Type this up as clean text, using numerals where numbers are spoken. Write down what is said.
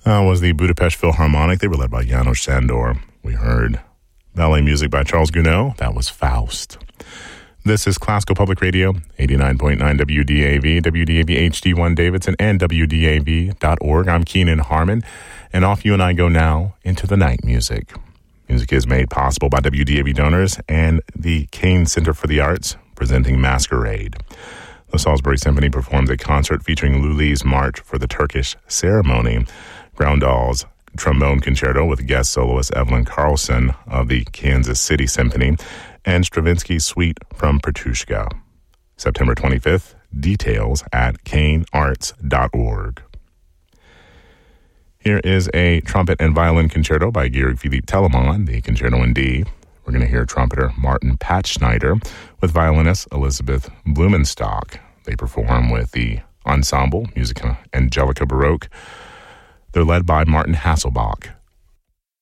Was the Budapest Philharmonic. They were led by János Sándor. We heard ballet music by Charles Gounod. That was Faust. This is Classical Public Radio, 89.9 WDAV, WDAV HD1 Davidson, and WDAV.org. I'm Keenan Harmon, and off you and I go now into the night music. Music is made possible by WDAV donors and the Kane Center for the Arts, presenting Masquerade. The Salisbury Symphony performed a concert featuring Lully's March for the Turkish Ceremony, Groundall's Trombone Concerto with guest soloist Evelyn Carlson of the Kansas City Symphony, and Stravinsky's Suite from Petrushka. September 25th, details at kanearts.org. Here is a trumpet and violin concerto by Georg Philipp Telemann, the Concerto in D. We're going to hear trumpeter Martin Patschneider with violinist Elizabeth Blumenstock. They perform with the ensemble Musica Angelica Baroque. They're led by Martin Hasselbach.